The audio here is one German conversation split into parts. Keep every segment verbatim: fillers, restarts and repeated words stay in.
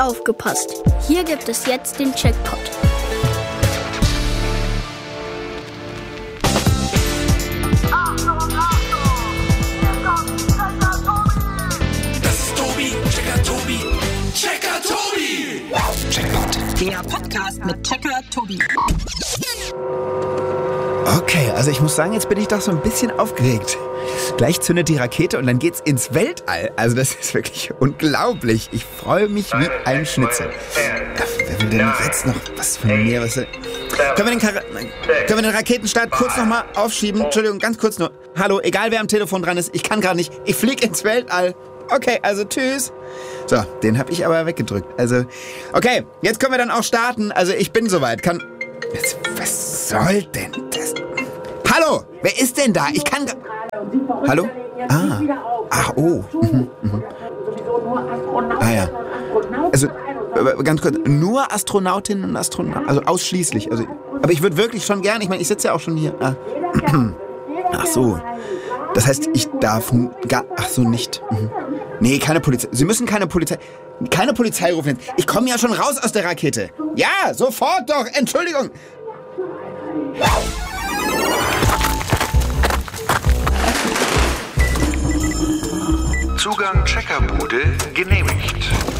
Aufgepasst! Hier gibt es jetzt den Checkpot. Das ist Tobi, Checker Tobi, Checker Tobi! Checkpot. Der Podcast mit Checker Tobi. Okay, also ich muss sagen, jetzt bin ich doch so ein bisschen aufgeregt. Gleich zündet die Rakete und dann geht's ins Weltall. Also das ist wirklich unglaublich. Ich freue mich wie ein Schnitzel. Wer will denn jetzt noch was von mir? Was, können, wir den Kar- können wir den Raketenstart kurz nochmal aufschieben? Entschuldigung, ganz kurz nur. Hallo, egal wer am Telefon dran ist, ich kann gerade nicht. Ich fliege ins Weltall. Okay, also tschüss. So, den habe ich aber weggedrückt. Also, okay, jetzt können wir dann auch starten. Also ich bin soweit. Kann... Was, was soll denn das? Hallo, wer ist denn da? Ich kann... Hallo? Ah. Ach, oh. Mhm, mhm. Ah ja. Also, ganz kurz, nur Astronautinnen und Astronauten, also ausschließlich. Also, aber ich würde wirklich schon gerne, ich meine, ich sitze ja auch schon hier. Ah. Ach so. Das heißt, ich darf gar... Ach so, nicht. Mhm. Nee, keine Polizei. Sie müssen keine Polizei... Keine Polizei rufen. Ich komme ja schon raus aus der Rakete. Ja, sofort doch. Entschuldigung. Zugang Checkerbude genehmigt.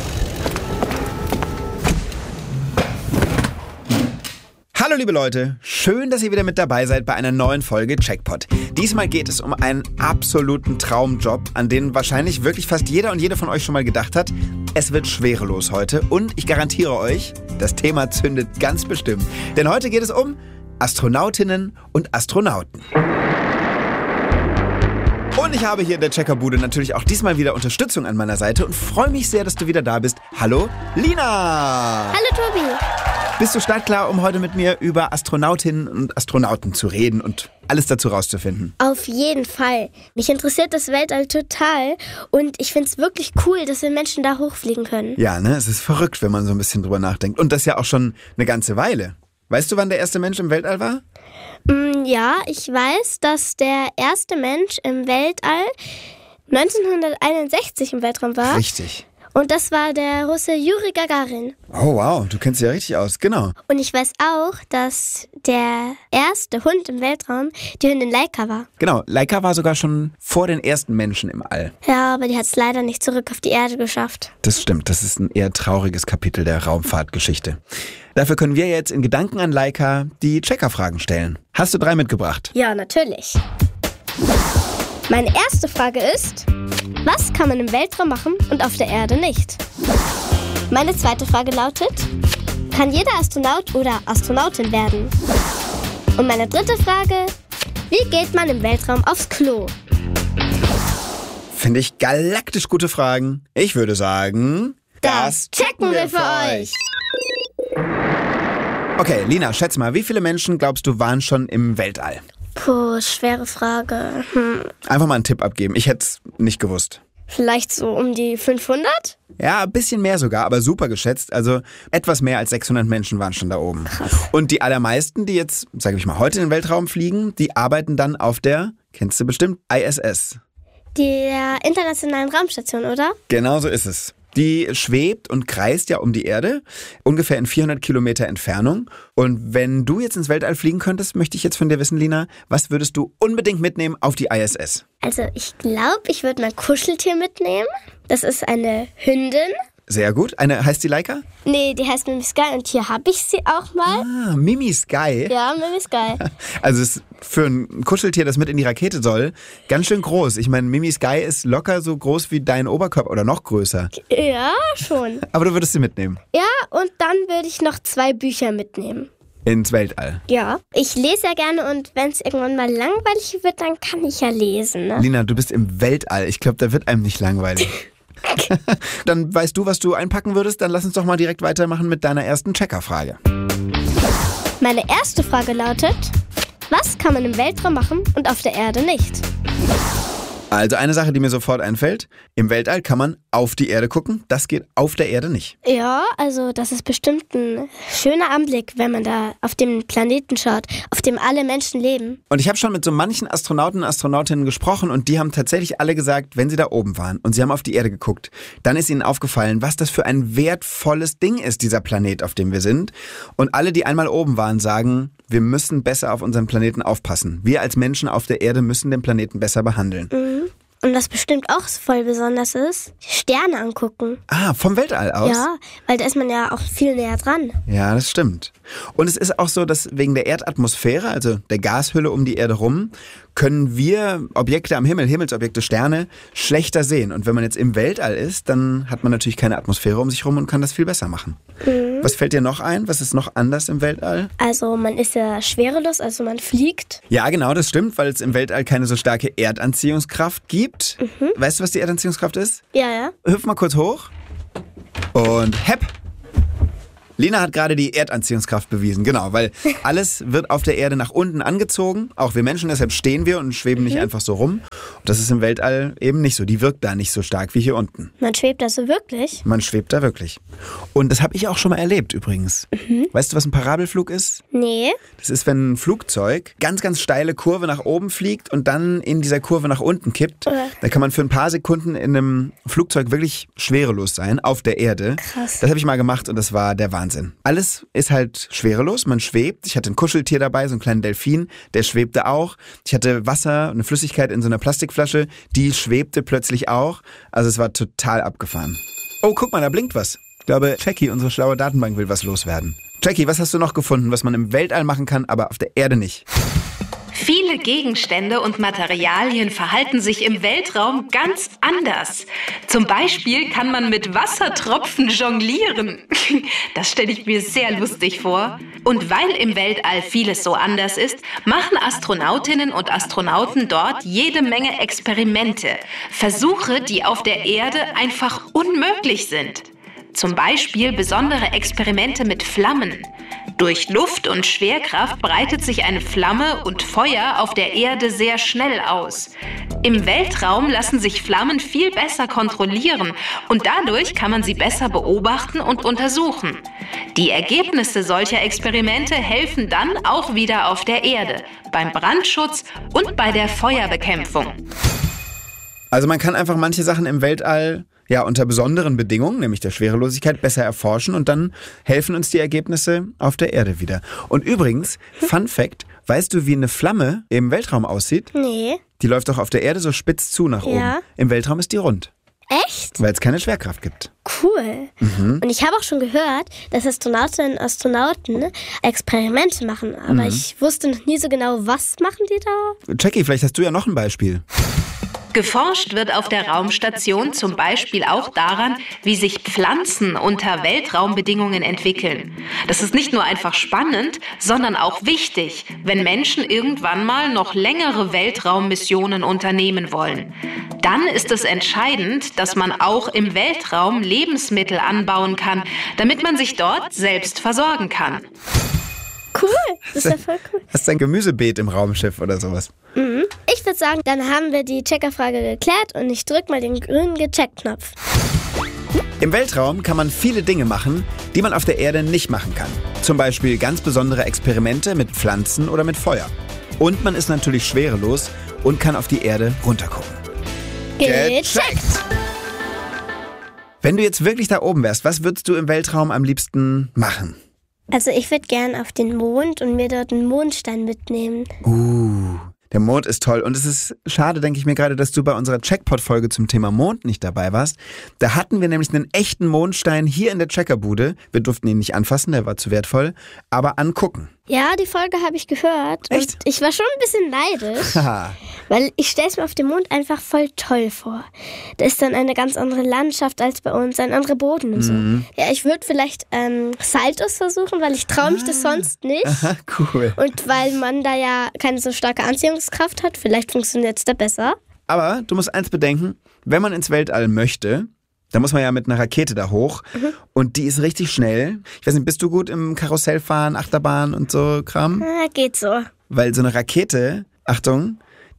Hallo liebe Leute, schön, dass ihr wieder mit dabei seid bei einer neuen Folge Checkpot. Diesmal geht es um einen absoluten Traumjob, an den wahrscheinlich wirklich fast jeder und jede von euch schon mal gedacht hat. Es wird schwerelos heute und ich garantiere euch, das Thema zündet ganz bestimmt. Denn heute geht es um Astronautinnen und Astronauten. Und ich habe hier in der Checkerbude natürlich auch diesmal wieder Unterstützung an meiner Seite und freue mich sehr, dass du wieder da bist. Hallo, Lina! Hallo Tobi! Bist du startklar, um heute mit mir über Astronautinnen und Astronauten zu reden und alles dazu rauszufinden? Auf jeden Fall. Mich interessiert das Weltall total und ich finde es wirklich cool, dass wir Menschen da hochfliegen können. Ja, ne? Es ist verrückt, wenn man so ein bisschen drüber nachdenkt. Und das ja auch schon eine ganze Weile. Weißt du, wann der erste Mensch im Weltall war? Mm, ja, ich weiß, dass der erste Mensch im Weltall neunzehnhunderteinundsechzig im Weltraum war. Richtig. Und das war der Russe Juri Gagarin. Oh wow, du kennst dich ja richtig aus, genau. Und ich weiß auch, dass der erste Hund im Weltraum die Hündin Laika war. Genau, Laika war sogar schon vor den ersten Menschen im All. Ja, aber die hat es leider nicht zurück auf die Erde geschafft. Das stimmt, das ist ein eher trauriges Kapitel der Raumfahrtgeschichte. Dafür können wir jetzt in Gedanken an Laika die Checkerfragen stellen. Hast du drei mitgebracht? Ja, natürlich. Meine erste Frage ist, was kann man im Weltraum machen und auf der Erde nicht? Meine zweite Frage lautet, kann jeder Astronaut oder Astronautin werden? Und meine dritte Frage, wie geht man im Weltraum aufs Klo? Finde ich galaktisch gute Fragen. Ich würde sagen, das checken wir für euch. Okay, Lina, schätz mal, wie viele Menschen glaubst du waren schon im Weltall? Puh, schwere Frage. Hm. Einfach mal einen Tipp abgeben. Ich hätte es nicht gewusst. Vielleicht so um die fünfhundert? Ja, ein bisschen mehr sogar, aber super geschätzt. Also etwas mehr als sechshundert Menschen waren schon da oben. Krass. Und die allermeisten, die jetzt, sage ich mal, heute in den Weltraum fliegen, die arbeiten dann auf der, kennst du bestimmt, I S S. Der Internationalen Raumstation, oder? Genau so ist es. Die schwebt und kreist ja um die Erde, ungefähr in vierhundert Kilometer Entfernung. Und wenn du jetzt ins Weltall fliegen könntest, möchte ich jetzt von dir wissen, Lina, was würdest du unbedingt mitnehmen auf die I S S? Also ich glaube, ich würde mein Kuscheltier mitnehmen. Das ist eine Hündin. Sehr gut. Eine, heißt die Laika? Nee, die heißt Mimi Sky und hier habe ich sie auch mal. Ah, Mimi Sky. Ja, Mimi Sky. Also es ist für ein Kuscheltier, das mit in die Rakete soll, ganz schön groß. Ich meine, Mimi Sky ist locker so groß wie dein Oberkörper oder noch größer. Ja, schon. Aber du würdest sie mitnehmen? Ja, und dann würde ich noch zwei Bücher mitnehmen. Ins Weltall? Ja. Ich lese ja gerne und wenn es irgendwann mal langweilig wird, dann kann ich ja lesen. Ne? Lina, du bist im Weltall. Ich glaube, da wird einem nicht langweilig. Dann weißt du, was du einpacken würdest. Dann lass uns doch mal direkt weitermachen mit deiner ersten Checkerfrage. Meine erste Frage lautet, was kann man im Weltraum machen und auf der Erde nicht? Also eine Sache, die mir sofort einfällt, im Weltall kann man auf die Erde gucken, das geht auf der Erde nicht. Ja, also das ist bestimmt ein schöner Anblick, wenn man da auf den Planeten schaut, auf dem alle Menschen leben. Und ich habe schon mit so manchen Astronauten und Astronautinnen gesprochen und die haben tatsächlich alle gesagt, wenn sie da oben waren und sie haben auf die Erde geguckt, dann ist ihnen aufgefallen, was das für ein wertvolles Ding ist, dieser Planet, auf dem wir sind. Und alle, die einmal oben waren, sagen, wir müssen besser auf unseren Planeten aufpassen. Wir als Menschen auf der Erde müssen den Planeten besser behandeln. Mhm. Und was bestimmt auch voll besonders ist, Sterne angucken. Ah, vom Weltall aus? Ja, weil da ist man ja auch viel näher dran. Ja, das stimmt. Und es ist auch so, dass wegen der Erdatmosphäre, also der Gashülle um die Erde rum, können wir Objekte am Himmel, Himmelsobjekte, Sterne, schlechter sehen. Und wenn man jetzt im Weltall ist, dann hat man natürlich keine Atmosphäre um sich rum und kann das viel besser machen. Mhm. Was fällt dir noch ein? Was ist noch anders im Weltall? Also man ist ja schwerelos, also man fliegt. Ja, genau, das stimmt, weil es im Weltall keine so starke Erdanziehungskraft gibt. Mhm. Weißt du, was die Erdanziehungskraft ist? Ja, ja. Hüpf mal kurz hoch und hepp. Lena hat gerade die Erdanziehungskraft bewiesen, genau, weil alles wird auf der Erde nach unten angezogen, auch wir Menschen, deshalb stehen wir und schweben nicht mhm. einfach so rum. Und das ist im Weltall eben nicht so, die wirkt da nicht so stark wie hier unten. Man schwebt da so wirklich? Man schwebt da wirklich. Und das habe ich auch schon mal erlebt übrigens. Mhm. Weißt du, was ein Parabelflug ist? Nee. Das ist, wenn ein Flugzeug ganz, ganz steile Kurve nach oben fliegt und dann in dieser Kurve nach unten kippt. Äh. Da kann man für ein paar Sekunden in einem Flugzeug wirklich schwerelos sein, auf der Erde. Krass. Das habe ich mal gemacht und das war der Wahnsinn. Alles ist halt schwerelos, man schwebt. Ich hatte ein Kuscheltier dabei, so einen kleinen Delfin, der schwebte auch. Ich hatte Wasser, eine Flüssigkeit in so einer Plastikflasche, die schwebte plötzlich auch. Also es war total abgefahren. Oh, guck mal, da blinkt was. Ich glaube, Jackie, unsere schlaue Datenbank, will was loswerden. Jackie, was hast du noch gefunden, was man im Weltall machen kann, aber auf der Erde nicht? Viele Gegenstände und Materialien verhalten sich im Weltraum ganz anders. Zum Beispiel kann man mit Wassertropfen jonglieren. Das stelle ich mir sehr lustig vor. Und weil im Weltall vieles so anders ist, machen Astronautinnen und Astronauten dort jede Menge Experimente. Versuche, die auf der Erde einfach unmöglich sind. Zum Beispiel besondere Experimente mit Flammen. Durch Luft und Schwerkraft breitet sich eine Flamme und Feuer auf der Erde sehr schnell aus. Im Weltraum lassen sich Flammen viel besser kontrollieren und dadurch kann man sie besser beobachten und untersuchen. Die Ergebnisse solcher Experimente helfen dann auch wieder auf der Erde, beim Brandschutz und bei der Feuerbekämpfung. Also man kann einfach manche Sachen im Weltall ja unter besonderen Bedingungen, nämlich der Schwerelosigkeit, besser erforschen und dann helfen uns die Ergebnisse auf der Erde wieder. Und übrigens, Fun Fact, weißt du, wie eine Flamme im Weltraum aussieht? Nee. Die läuft doch auf der Erde so spitz zu nach Ja. oben. Im Weltraum ist die rund. Echt? Weil es keine Schwerkraft gibt. Cool. Mhm. Und ich habe auch schon gehört, dass Astronautinnen und Astronauten Experimente machen. Aber Mhm. ich wusste noch nie so genau, was machen die da? Jackie, vielleicht hast du ja noch ein Beispiel. Geforscht wird auf der Raumstation zum Beispiel auch daran, wie sich Pflanzen unter Weltraumbedingungen entwickeln. Das ist nicht nur einfach spannend, sondern auch wichtig, wenn Menschen irgendwann mal noch längere Weltraummissionen unternehmen wollen. Dann ist es entscheidend, dass man auch im Weltraum Lebensmittel anbauen kann, damit man sich dort selbst versorgen kann. Cool, das ist ja voll cool. Hast du ein Gemüsebeet im Raumschiff oder sowas? Mhm. Ich würde sagen, dann haben wir die Checkerfrage geklärt und ich drücke mal den grünen Gecheckt-Knopf. Im Weltraum kann man viele Dinge machen, die man auf der Erde nicht machen kann. Zum Beispiel ganz besondere Experimente mit Pflanzen oder mit Feuer. Und man ist natürlich schwerelos und kann auf die Erde runtergucken. Gecheckt! Wenn du jetzt wirklich da oben wärst, was würdest du im Weltraum am liebsten machen? Also ich würde gern auf den Mond und mir dort einen Mondstein mitnehmen. Uh, der Mond ist toll. Und es ist schade, denke ich mir gerade, dass du bei unserer Checkpot-Folge zum Thema Mond nicht dabei warst. Da hatten wir nämlich einen echten Mondstein hier in der Checkerbude. Wir durften ihn nicht anfassen, der war zu wertvoll. Aber angucken. Ja, die Folge habe ich gehört. Echt? Und ich war schon ein bisschen neidisch. Haha. Weil ich stelle es mir auf dem Mond einfach voll toll vor. Da ist dann eine ganz andere Landschaft als bei uns, ein anderer Boden und so. Mhm. Ja, ich würde vielleicht ähm, Saltos versuchen, weil ich traue mich das sonst nicht. Aha, cool. Und weil man da ja keine so starke Anziehungskraft hat, vielleicht funktioniert es da besser. Aber du musst eins bedenken, wenn man ins Weltall möchte, dann muss man ja mit einer Rakete da hoch. Mhm. Und die ist richtig schnell. Ich weiß nicht, bist du gut im Karussellfahren, Achterbahn und so Kram? Ah, geht so. Weil so eine Rakete, Achtung, die ist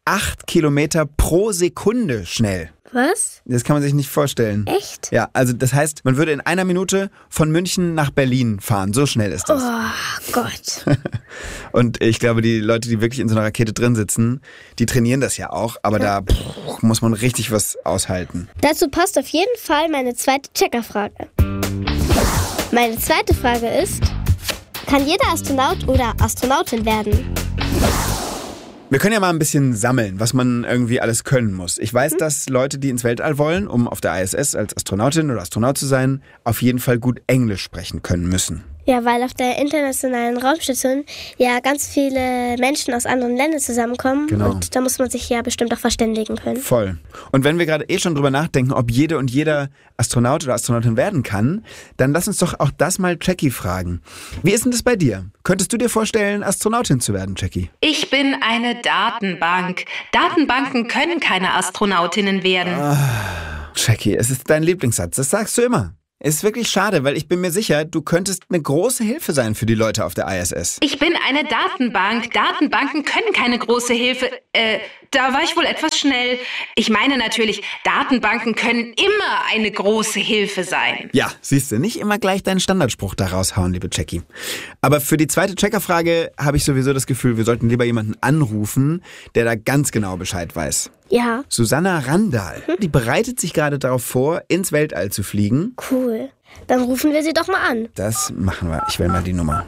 acht Kilometer pro Sekunde schnell. Was? Das kann man sich nicht vorstellen. Echt? Ja, also das heißt, man würde in einer Minute von München nach Berlin fahren. So schnell ist das. Oh Gott. Und ich glaube, die Leute, die wirklich in so einer Rakete drin sitzen, die trainieren das ja auch. Aber da pff, muss man richtig was aushalten. Dazu passt auf jeden Fall meine zweite Checkerfrage. Meine zweite Frage ist, kann jeder Astronaut oder Astronautin werden? Wir können ja mal ein bisschen sammeln, was man irgendwie alles können muss. Ich weiß, hm? dass Leute, die ins Weltall wollen, um auf der I S S als Astronautin oder Astronaut zu sein, auf jeden Fall gut Englisch sprechen können müssen. Ja, weil auf der internationalen Raumstation ja ganz viele Menschen aus anderen Ländern zusammenkommen. Genau. Und da muss man sich ja bestimmt auch verständigen können. Voll. Und wenn wir gerade eh schon drüber nachdenken, ob jede und jeder Astronaut oder Astronautin werden kann, dann lass uns doch auch das mal Jackie fragen. Wie ist denn das bei dir? Könntest du dir vorstellen, Astronautin zu werden, Jackie? Ich bin eine Datenbank. Datenbanken können keine Astronautinnen werden. Ah, Jackie, es ist dein Lieblingssatz. Das sagst du immer. Es ist wirklich schade, weil ich bin mir sicher, du könntest eine große Hilfe sein für die Leute auf der I S S. Ich bin eine Datenbank. Datenbanken können keine große Hilfe. Äh, da war ich wohl etwas schnell. Ich meine natürlich, Datenbanken können immer eine große Hilfe sein. Ja, siehst du, nicht immer gleich deinen Standardspruch da raushauen, liebe Jackie. Aber für die zweite Checkerfrage habe ich sowieso das Gefühl, wir sollten lieber jemanden anrufen, der da ganz genau Bescheid weiß. Ja. Susanna Randall, die bereitet sich gerade darauf vor, ins Weltall zu fliegen. Cool. Dann rufen wir sie doch mal an. Das machen wir. Ich wähle mal die Nummer.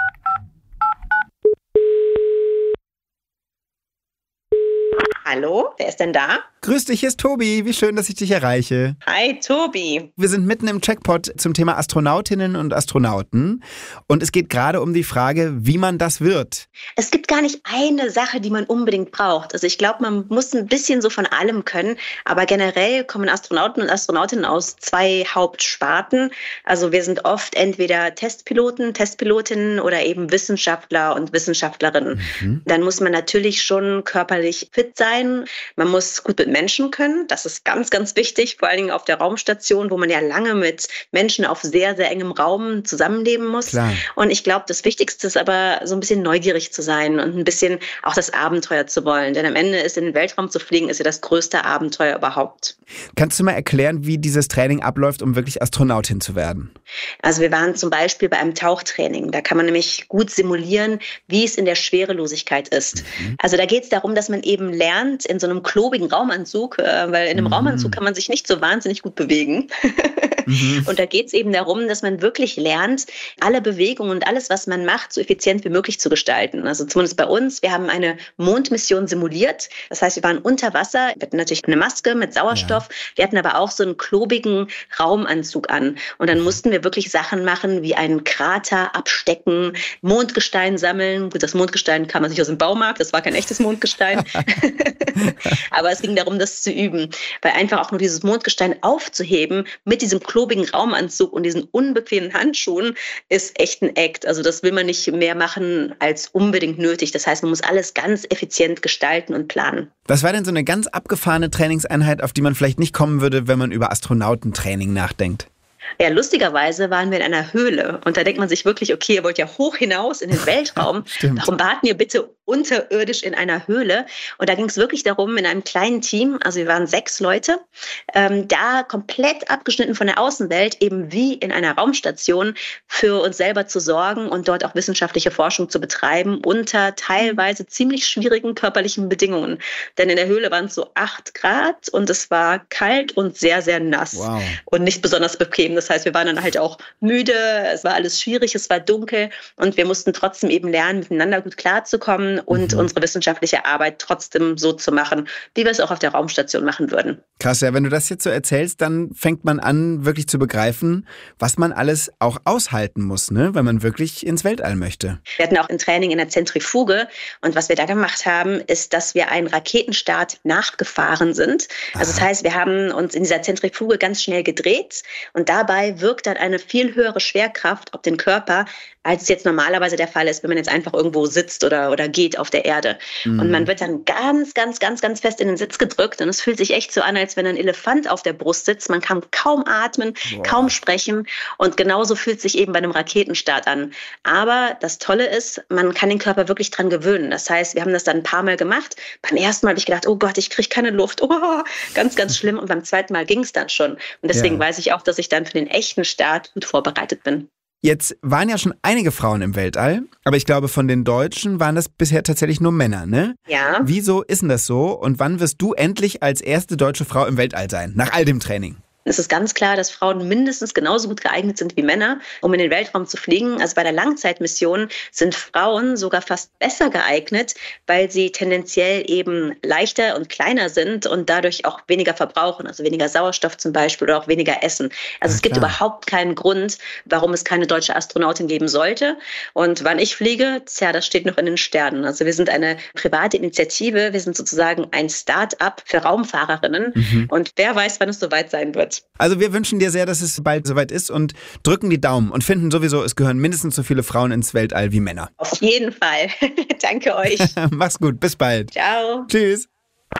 Hallo, wer ist denn da? Grüß dich, hier ist Tobi. Wie schön, dass ich dich erreiche. Hi, Tobi. Wir sind mitten im Checkpot zum Thema Astronautinnen und Astronauten. Und es geht gerade um die Frage, wie man das wird. Es gibt gar nicht eine Sache, die man unbedingt braucht. Also ich glaube, man muss ein bisschen so von allem können. Aber generell kommen Astronauten und Astronautinnen aus zwei Hauptsparten. Also wir sind oft entweder Testpiloten, Testpilotinnen oder eben Wissenschaftler und Wissenschaftlerinnen. Mhm. Dann muss man natürlich schon körperlich fit sein. Man muss gut mit Menschen können. Das ist ganz, ganz wichtig, vor allen Dingen auf der Raumstation, wo man ja lange mit Menschen auf sehr, sehr engem Raum zusammenleben muss. Klar. Und ich glaube, das Wichtigste ist aber, so ein bisschen neugierig zu sein und ein bisschen auch das Abenteuer zu wollen. Denn am Ende ist in den Weltraum zu fliegen, ist ja das größte Abenteuer überhaupt. Kannst du mal erklären, wie dieses Training abläuft, um wirklich Astronautin zu werden? Also wir waren zum Beispiel bei einem Tauchtraining. Da kann man nämlich gut simulieren, wie es in der Schwerelosigkeit ist. Mhm. Also da geht es darum, dass man eben lernt, in so einem klobigen Raumanzug, weil in einem mhm. Raumanzug kann man sich nicht so wahnsinnig gut bewegen. mhm. Und da geht es eben darum, dass man wirklich lernt, alle Bewegungen und alles, was man macht, so effizient wie möglich zu gestalten. Also zumindest bei uns, wir haben eine Mondmission simuliert. Das heißt, wir waren unter Wasser, wir hatten natürlich eine Maske mit Sauerstoff, ja. Wir hatten aber auch so einen klobigen Raumanzug an. Und dann mussten wir wirklich Sachen machen, wie einen Krater abstecken, Mondgestein sammeln. Gut, das Mondgestein kam man sich aus dem Baumarkt, das war kein echtes Mondgestein. Aber es ging darum, das zu üben. Weil einfach auch nur dieses Mondgestein aufzuheben mit diesem klobigen Raumanzug und diesen unbequemen Handschuhen ist echt ein Act. Also das will man nicht mehr machen als unbedingt nötig. Das heißt, man muss alles ganz effizient gestalten und planen. Was war denn so eine ganz abgefahrene Trainingseinheit, auf die man vielleicht nicht kommen würde, wenn man über Astronautentraining nachdenkt? Ja, lustigerweise waren wir in einer Höhle und da denkt man sich wirklich, okay, ihr wollt ja hoch hinaus in den Weltraum. Warum warten ihr bitte unterirdisch in einer Höhle? Und da ging es wirklich darum, in einem kleinen Team, also wir waren sechs Leute, ähm, da komplett abgeschnitten von der Außenwelt, eben wie in einer Raumstation, für uns selber zu sorgen und dort auch wissenschaftliche Forschung zu betreiben, unter teilweise ziemlich schwierigen körperlichen Bedingungen. Denn in der Höhle waren es so acht Grad und es war kalt und sehr, sehr nass. Wow. Und nicht besonders bequem. Das heißt, wir waren dann halt auch müde, es war alles schwierig, es war dunkel und wir mussten trotzdem eben lernen, miteinander gut klarzukommen und mhm. unsere wissenschaftliche Arbeit trotzdem so zu machen, wie wir es auch auf der Raumstation machen würden. Krass, ja, wenn du das jetzt so erzählst, dann fängt man an, wirklich zu begreifen, was man alles auch aushalten muss, ne, wenn man wirklich ins Weltall möchte. Wir hatten auch ein Training in der Zentrifuge und was wir da gemacht haben, ist, dass wir einen Raketenstart nachgefahren sind. Also das heißt, wir haben uns in dieser Zentrifuge ganz schnell gedreht und da dabei wirkt dann eine viel höhere Schwerkraft auf den Körper, als es jetzt normalerweise der Fall ist, wenn man jetzt einfach irgendwo sitzt oder, oder geht auf der Erde. Mhm. Und man wird dann ganz, ganz, ganz, ganz fest in den Sitz gedrückt und es fühlt sich echt so an, als wenn ein Elefant auf der Brust sitzt. Man kann kaum atmen, Boah. kaum sprechen und genauso fühlt es sich eben bei einem Raketenstart an. Aber das Tolle ist, man kann den Körper wirklich dran gewöhnen. Das heißt, wir haben das dann ein paar Mal gemacht. Beim ersten Mal habe ich gedacht, oh Gott, ich kriege keine Luft. Oh, ganz, ganz schlimm. Und beim zweiten Mal ging es dann schon. Und deswegen ja. weiß ich auch, dass ich dann für den echten Start gut vorbereitet bin. Jetzt waren ja schon einige Frauen im Weltall, aber ich glaube, von den Deutschen waren das bisher tatsächlich nur Männer, ne? Ja. Wieso ist denn das so und wann wirst du endlich als erste deutsche Frau im Weltall sein, nach all dem Training? Es ist ganz klar, dass Frauen mindestens genauso gut geeignet sind wie Männer, um in den Weltraum zu fliegen. Also bei der Langzeitmission sind Frauen sogar fast besser geeignet, weil sie tendenziell eben leichter und kleiner sind und dadurch auch weniger verbrauchen, also weniger Sauerstoff zum Beispiel oder auch weniger essen. Also ja, es gibt klar. überhaupt keinen Grund, warum es keine deutsche Astronautin geben sollte. Und wann ich fliege, tja, das steht noch in den Sternen. Also wir sind eine private Initiative, wir sind sozusagen ein Start-up für Raumfahrerinnen mhm. und wer weiß, wann es soweit sein wird. Also wir wünschen dir sehr, dass es bald soweit ist und drücken die Daumen und finden sowieso, es gehören mindestens so viele Frauen ins Weltall wie Männer. Auf jeden Fall. Danke euch. Mach's gut, bis bald. Ciao. Tschüss.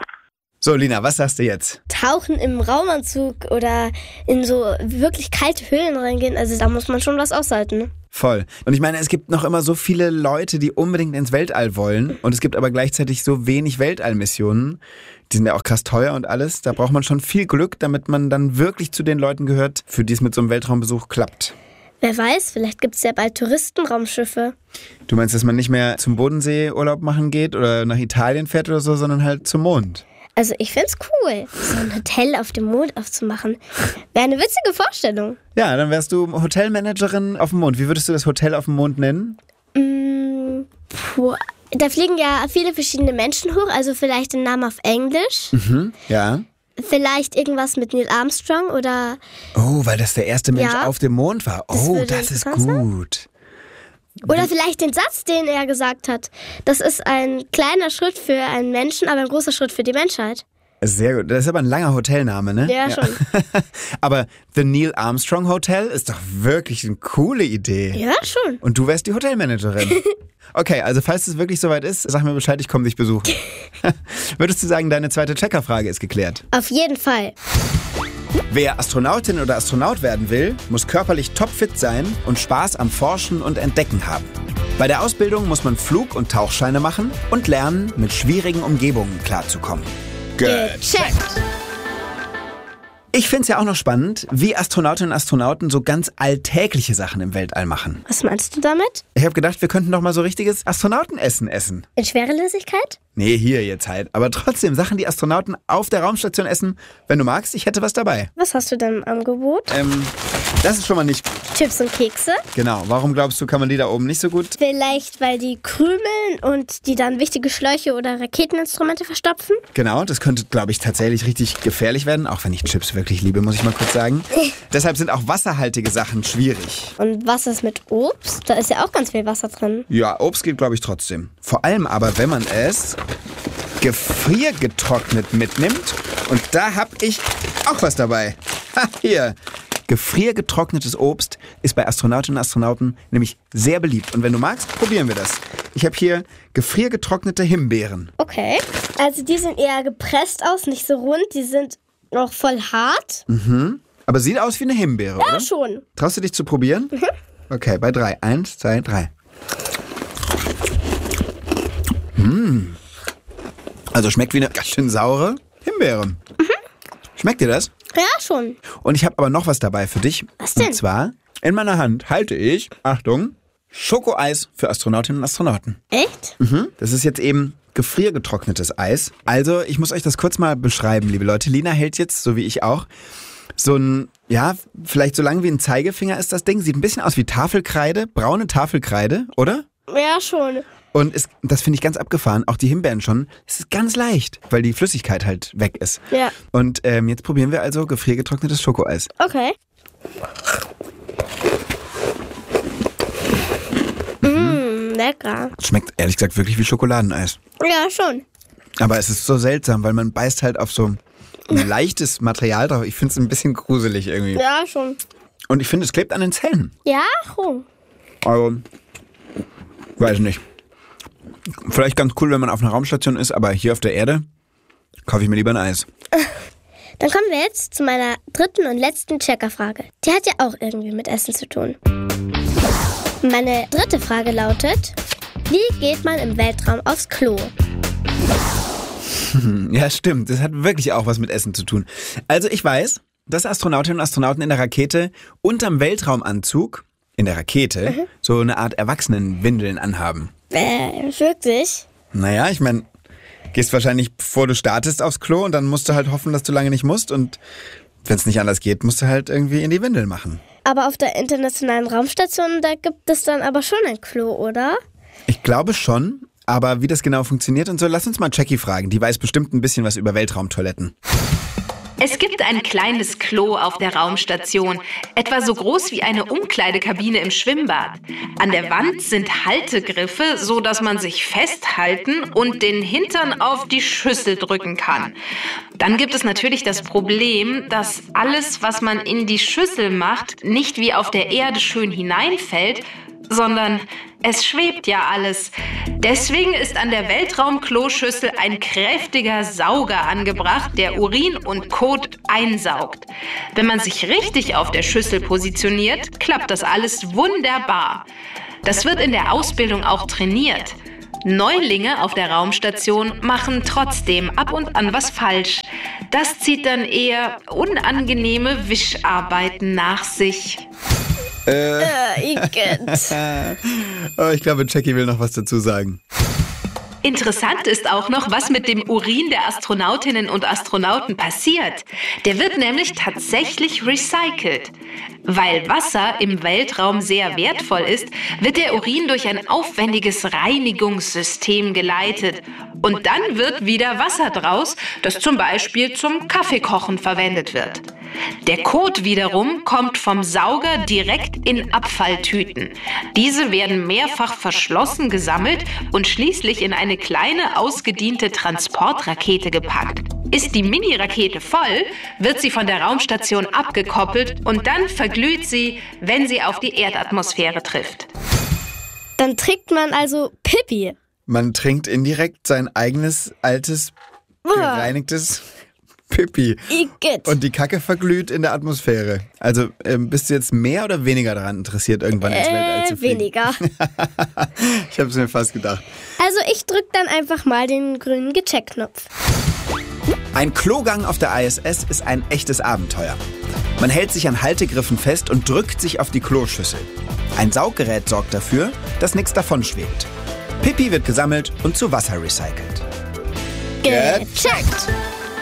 So, Lina, was sagst du jetzt? Tauchen im Raumanzug oder in so wirklich kalte Höhlen reingehen, also da muss man schon was aushalten, ne? Voll. Und ich meine, es gibt noch immer so viele Leute, die unbedingt ins Weltall wollen und es gibt aber gleichzeitig so wenig Weltallmissionen. Die sind ja auch krass teuer und alles. Da braucht man schon viel Glück, damit man dann wirklich zu den Leuten gehört, für die es mit so einem Weltraumbesuch klappt. Wer weiß, vielleicht gibt es ja bald Touristenraumschiffe. Du meinst, dass man nicht mehr zum Bodensee Urlaub machen geht oder nach Italien fährt oder so, sondern halt zum Mond? Also ich find's cool, so ein Hotel auf dem Mond aufzumachen. Wäre eine witzige Vorstellung. Ja, dann wärst du Hotelmanagerin auf dem Mond. Wie würdest du das Hotel auf dem Mond nennen? Mm, puh. Da fliegen ja viele verschiedene Menschen hoch, also vielleicht den Namen auf Englisch. Mhm, ja. Vielleicht irgendwas mit Neil Armstrong oder... Oh, weil das der erste Mensch ja, auf dem Mond war. Oh, das, das ist gut. Sein. Oder vielleicht den Satz, den er gesagt hat. Das ist ein kleiner Schritt für einen Menschen, aber ein großer Schritt für die Menschheit. Sehr gut. Das ist aber ein langer Hotelname, ne? Ja, ja. schon. Aber The Neil Armstrong Hotel ist doch wirklich eine coole Idee. Ja, schon. Und du wärst die Hotelmanagerin. Okay, also falls es wirklich soweit ist, sag mir Bescheid, ich komme dich besuchen. Würdest du sagen, deine zweite Checkerfrage ist geklärt? Auf jeden Fall. Wer Astronautin oder Astronaut werden will, muss körperlich topfit sein und Spaß am Forschen und Entdecken haben. Bei der Ausbildung muss man Flug- und Tauchscheine machen und lernen, mit schwierigen Umgebungen klarzukommen. Gecheckt! Ich finde es ja auch noch spannend, wie Astronautinnen und Astronauten so ganz alltägliche Sachen im Weltall machen. Was meinst du damit? Ich habe gedacht, wir könnten doch mal so richtiges Astronautenessen essen. In Schwerelosigkeit? Nee, hier jetzt halt. Aber trotzdem, Sachen, die Astronauten auf der Raumstation essen. Wenn du magst, ich hätte was dabei. Was hast du denn im Angebot? Ähm, das ist schon mal nicht gut. Chips und Kekse? Genau. Warum glaubst du, kann man die da oben nicht so gut? Vielleicht, weil die krümeln und die dann wichtige Schläuche oder Raketeninstrumente verstopfen? Genau, das könnte, glaube ich, tatsächlich richtig gefährlich werden. Auch wenn ich Chips wirklich liebe, muss ich mal kurz sagen. Deshalb sind auch wasserhaltige Sachen schwierig. Und was ist mit Obst? Da ist ja auch ganz viel Wasser drin. Ja, Obst geht, glaube ich, trotzdem. Vor allem aber, wenn man es gefriergetrocknet mitnimmt. Und da habe ich auch was dabei. Ha, hier. Gefriergetrocknetes Obst ist bei Astronautinnen und Astronauten nämlich sehr beliebt. Und wenn du magst, probieren wir das. Ich habe hier gefriergetrocknete Himbeeren. Okay. Also die sind eher gepresst aus, nicht so rund. Die sind noch voll hart. Mhm. Aber sieht aus wie eine Himbeere, ja, oder? Ja, schon. Traust du dich zu probieren? Mhm. Okay, bei drei. Eins, zwei, drei. Mmh. Also schmeckt wie eine ganz schön saure Himbeere. Mhm. Schmeckt dir das? Ja, schon. Und ich habe aber noch was dabei für dich. Was denn? Und zwar, in meiner Hand halte ich, Achtung, Schokoeis für Astronautinnen und Astronauten. Echt? Mhm. Das ist jetzt eben gefriergetrocknetes Eis. Also, ich muss euch das kurz mal beschreiben, liebe Leute. Lina hält jetzt, so wie ich auch, so ein, ja, vielleicht so lang wie ein Zeigefinger ist das Ding. Sieht ein bisschen aus wie Tafelkreide, braune Tafelkreide, oder? Ja, schon. Und es, das finde ich ganz abgefahren, auch die Himbeeren schon. Es ist ganz leicht, weil die Flüssigkeit halt weg ist. Ja. Und ähm, jetzt probieren wir also gefriergetrocknetes Schokoeis. Okay. Mhm. Mmh, lecker. Schmeckt ehrlich gesagt wirklich wie Schokoladeneis. Ja, schon. Aber es ist so seltsam, weil man beißt halt auf so ein leichtes Material drauf. Ich finde es ein bisschen gruselig irgendwie. Ja, schon. Und ich finde, es klebt an den Zähnen. Ja? Oh. Also, weiß nicht. Vielleicht ganz cool, wenn man auf einer Raumstation ist, aber hier auf der Erde kaufe ich mir lieber ein Eis. Dann kommen wir jetzt zu meiner dritten und letzten Checkerfrage. Die hat ja auch irgendwie mit Essen zu tun. Meine dritte Frage lautet: Wie geht man im Weltraum aufs Klo? Ja, stimmt. Das hat wirklich auch was mit Essen zu tun. Also ich weiß, dass Astronautinnen und Astronauten in der Rakete unterm Weltraumanzug, in der Rakete, mhm. so eine Art Erwachsenenwindeln anhaben. Äh, wirklich? Naja, ich meine, gehst wahrscheinlich, bevor du startest, aufs Klo und dann musst du halt hoffen, dass du lange nicht musst. Und wenn es nicht anders geht, musst du halt irgendwie in die Windeln machen. Aber auf der Internationalen Raumstation, da gibt es dann aber schon ein Klo, oder? Ich glaube schon. Aber wie das genau funktioniert und so, lass uns mal Jackie fragen. Die weiß bestimmt ein bisschen was über Weltraumtoiletten. Es gibt ein kleines Klo auf der Raumstation, etwa so groß wie eine Umkleidekabine im Schwimmbad. An der Wand sind Haltegriffe, so dass man sich festhalten und den Hintern auf die Schüssel drücken kann. Dann gibt es natürlich das Problem, dass alles, was man in die Schüssel macht, nicht wie auf der Erde schön hineinfällt, sondern es schwebt ja alles. Deswegen ist an der Weltraumkloschüssel ein kräftiger Sauger angebracht, der Urin und Kot einsaugt. Wenn man sich richtig auf der Schüssel positioniert, klappt das alles wunderbar. Das wird in der Ausbildung auch trainiert. Neulinge auf der Raumstation machen trotzdem ab und an was falsch. Das zieht dann eher unangenehme Wischarbeiten nach sich. Äh. Äh, Igitt. Oh, ich glaube, Jackie will noch was dazu sagen. Interessant ist auch noch, was mit dem Urin der Astronautinnen und Astronauten passiert. Der wird nämlich tatsächlich recycelt. Weil Wasser im Weltraum sehr wertvoll ist, wird der Urin durch ein aufwendiges Reinigungssystem geleitet. Und dann wird wieder Wasser draus, das zum Beispiel zum Kaffeekochen verwendet wird. Der Kot wiederum kommt vom Sauger direkt in Abfalltüten. Diese werden mehrfach verschlossen gesammelt und schließlich in eine kleine, ausgediente Transportrakete gepackt. Ist die Mini-Rakete voll, wird sie von der Raumstation abgekoppelt und dann verglüht sie, wenn sie auf die Erdatmosphäre trifft. Dann trinkt man also Pipi. Man trinkt indirekt sein eigenes, altes, gereinigtes Pipi. Igitt. Und die Kacke verglüht in der Atmosphäre. Also ähm, bist du jetzt mehr oder weniger daran interessiert, irgendwann ins Weltall zu Äh, fliegen? weniger. Ich habe es mir fast gedacht. Also ich drück dann einfach mal den grünen Gecheckt-Knopf. Ein Klogang auf der I S S ist ein echtes Abenteuer. Man hält sich an Haltegriffen fest und drückt sich auf die Kloschüssel. Ein Sauggerät sorgt dafür, dass nichts davon schwebt. Pipi wird gesammelt und zu Wasser recycelt. Gecheckt!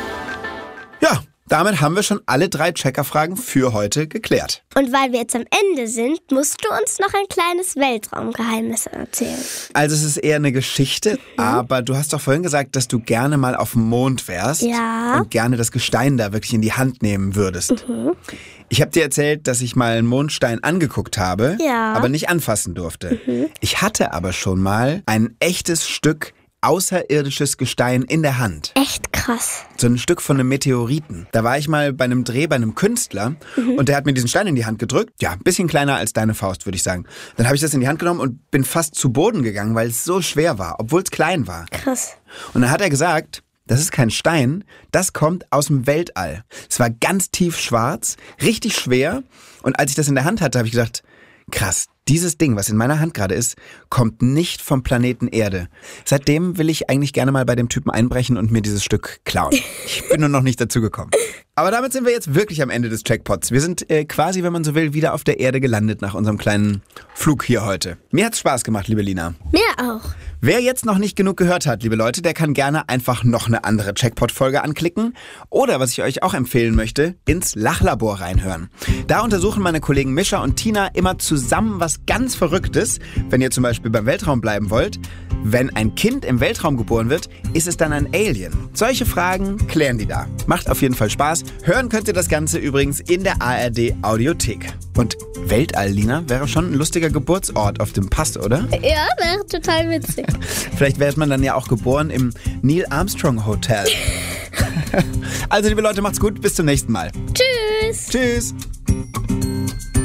Ja, damit haben wir schon alle drei Checkerfragen für heute geklärt. Und weil wir jetzt am Ende sind, musst du uns noch ein kleines Weltraumgeheimnis erzählen. Also es ist eher eine Geschichte, mhm. aber du hast doch vorhin gesagt, dass du gerne mal auf dem Mond wärst. Ja. Und gerne das Gestein da wirklich in die Hand nehmen würdest. Mhm. Ich habe dir erzählt, dass ich mal einen Mondstein angeguckt habe, ja. aber nicht anfassen durfte. Mhm. Ich hatte aber schon mal ein echtes Stück außerirdisches Gestein in der Hand. Echt krass. So ein Stück von einem Meteoriten. Da war ich mal bei einem Dreh bei einem Künstler mhm. und der hat mir diesen Stein in die Hand gedrückt. Ja, ein bisschen kleiner als deine Faust, würde ich sagen. Dann habe ich das in die Hand genommen und bin fast zu Boden gegangen, weil es so schwer war, obwohl es klein war. Krass. Und dann hat er gesagt, das ist kein Stein, das kommt aus dem Weltall. Es war ganz tief schwarz, richtig schwer. Und als ich das in der Hand hatte, habe ich gedacht, krass, dieses Ding, was in meiner Hand gerade ist, kommt nicht vom Planeten Erde. Seitdem will ich eigentlich gerne mal bei dem Typen einbrechen und mir dieses Stück klauen. Ich bin nur noch nicht dazu gekommen. Aber damit sind wir jetzt wirklich am Ende des Checkpots. Wir sind äh, quasi, wenn man so will, wieder auf der Erde gelandet nach unserem kleinen Flug hier heute. Mir hat's Spaß gemacht, liebe Lina. Mir auch. Wer jetzt noch nicht genug gehört hat, liebe Leute, der kann gerne einfach noch eine andere Checkpot-Folge anklicken. Oder, was ich euch auch empfehlen möchte, ins Lachlabor reinhören. Da untersuchen meine Kollegen Mischa und Tina immer zusammen was ganz Verrücktes. Wenn ihr zum Beispiel beim Weltraum bleiben wollt, wenn ein Kind im Weltraum geboren wird, ist es dann ein Alien? Solche Fragen klären die da. Macht auf jeden Fall Spaß. Hören könnt ihr das Ganze übrigens in der A R D Audiothek. Und Weltall, Lina, wäre schon ein lustiger Geburtsort auf dem Pass, oder? Ja, wäre total witzig. Vielleicht wäre man dann ja auch geboren im Neil Armstrong Hotel. Also, liebe Leute, macht's gut. Bis zum nächsten Mal. Tschüss. Tschüss.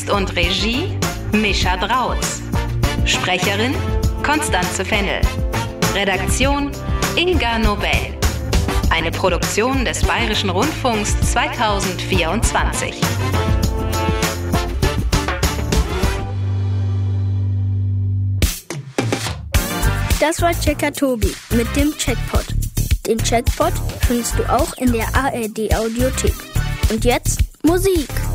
Text und Regie Mischa Drautz. Sprecherin Konstanze Fennel. Redaktion Inga Nobel. Eine Produktion des Bayerischen Rundfunks zweitausendvierundzwanzig. Das war Checker Tobi mit dem Checkpot. Den Checkpot findest du auch in der A R D Audiothek. Und jetzt Musik.